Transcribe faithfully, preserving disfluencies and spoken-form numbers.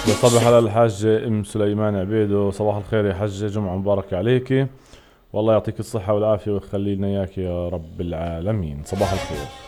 صباح على الحاجة ام سليمان عبيدو. صباح الخير يا حجة، جمعة مباركة عليكي، والله يعطيك الصحة والعافية ويخلي لنا اياك يا رب العالمين. صباح الخير.